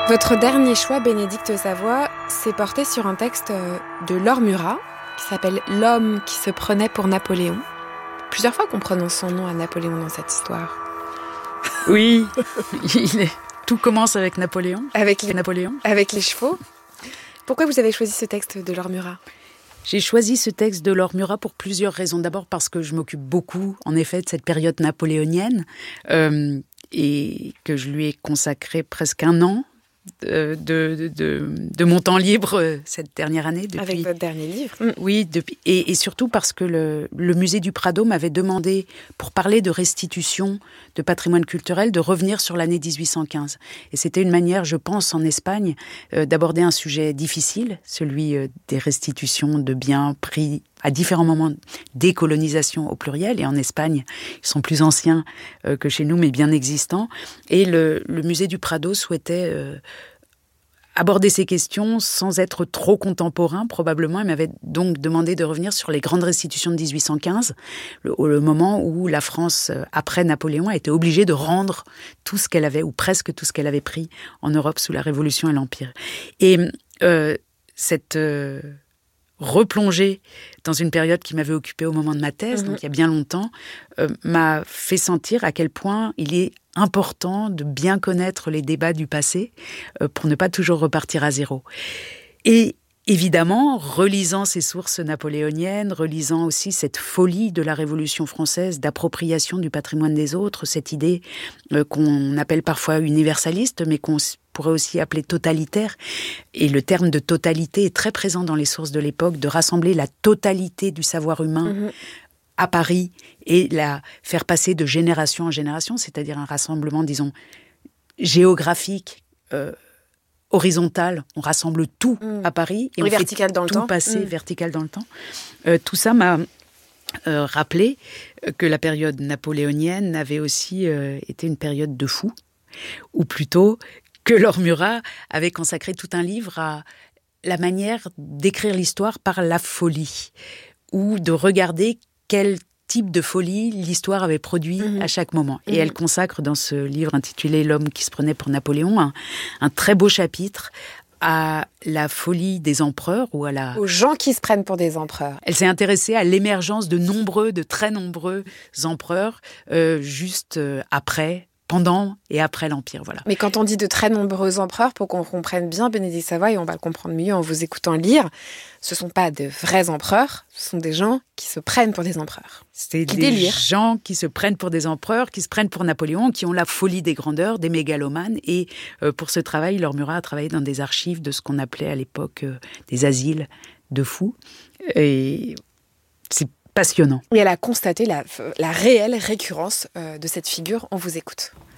Votre dernier choix, Bénédicte Savoie, s'est porté sur un texte de Laure Murat qui s'appelle « L'homme qui se prenait pour Napoléon ». Plusieurs fois qu'on prononce son nom à Napoléon dans cette histoire. Oui, tout commence avec Napoléon. Avec les chevaux. Pourquoi vous avez choisi ce texte de Laure Murat ? J'ai choisi ce texte de Laure Murat pour plusieurs raisons. D'abord parce que je m'occupe beaucoup, en effet, de cette période napoléonienne et que je lui ai consacré presque un an de mon temps libre cette dernière année. Avec votre dernier livre. Oui, et surtout parce que le musée du Prado m'avait demandé, pour parler de restitution de patrimoine culturel, de revenir sur l'année 1815. Et c'était une manière, je pense, en Espagne, d'aborder un sujet difficile, celui des restitutions de biens pris à différents moments des colonisations au pluriel. Et en Espagne, ils sont plus anciens que chez nous, mais bien existants. Et le musée du Prado souhaitait aborder ces questions sans être trop contemporain, probablement. Il m'avait donc demandé de revenir sur les grandes restitutions de 1815, le moment où la France, après Napoléon, a été obligée de rendre tout ce qu'elle avait, ou presque tout ce qu'elle avait pris en Europe sous la Révolution et l'Empire. Et cette replongée dans une période qui m'avait occupée au moment de ma thèse, donc il y a bien longtemps, m'a fait sentir à quel point il est important de bien connaître les débats du passé pour ne pas toujours repartir à zéro. Et évidemment, relisant ces sources napoléoniennes, relisant aussi cette folie de la Révolution française d'appropriation du patrimoine des autres, cette idée qu'on appelle parfois universaliste, mais qu'on pourrait aussi appeler totalitaire. Et le terme de totalité est très présent dans les sources de l'époque, de rassembler la totalité du savoir humain à Paris et la faire passer de génération en génération, c'est-à-dire un rassemblement, disons, géographique, horizontal. On rassemble tout à Paris et on vertical fait dans le tout temps. passer vertical dans le temps. Tout ça m'a rappelé que la période napoléonienne avait aussi été une période de fous, ou plutôt que Laure Murat avait consacré tout un livre à la manière d'écrire l'histoire par la folie, ou de regarder quel type de folie l'histoire avait produit à chaque moment. Et elle consacre dans ce livre intitulé « L'homme qui se prenait pour Napoléon » un très beau chapitre à la folie des empereurs ou aux gens qui se prennent pour des empereurs. Elle s'est intéressée à l'émergence de très nombreux empereurs juste après, pendant et après l'Empire, voilà. Mais quand on dit de très nombreux empereurs, pour qu'on comprenne bien, Bénédicte Savoie, et on va le comprendre mieux en vous écoutant lire, ce ne sont pas de vrais empereurs, ce sont des gens qui se prennent pour des empereurs. C'est des gens qui se prennent pour des empereurs, qui se prennent pour Napoléon, qui ont la folie des grandeurs, des mégalomanes. Et pour ce travail, Laure Murat a travaillé dans des archives de ce qu'on appelait à l'époque des asiles de fous. Et c'est passionnant. Et elle a constaté la réelle récurrence de cette figure. On vous écoute.